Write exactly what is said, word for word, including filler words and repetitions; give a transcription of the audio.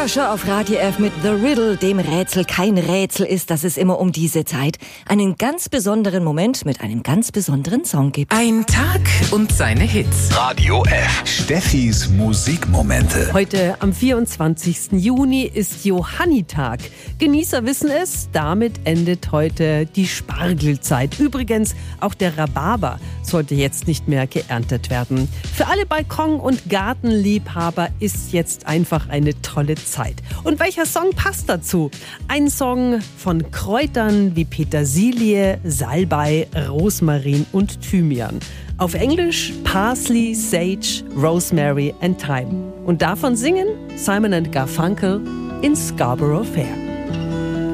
Show auf Radio F mit The Riddle, dem Rätsel kein Rätsel ist, dass es immer um diese Zeit einen ganz besonderen Moment mit einem ganz besonderen Song gibt. Ein Tag und seine Hits. Radio F. Steffis Musikmomente. Heute am vierundzwanzigsten Juni ist Johannitag. Genießer wissen es, damit endet heute die Spargelzeit. Übrigens, auch der Rhabarber sollte jetzt nicht mehr geerntet werden. Für alle Balkon- und Gartenliebhaber ist jetzt einfach eine tolle Zeit. Und welcher Song passt dazu? Ein Song von Kräutern wie Petersilie, Salbei, Rosmarin und Thymian. Auf Englisch Parsley, Sage, Rosemary and Thyme. Und davon singen Simon and Garfunkel in Scarborough Fair.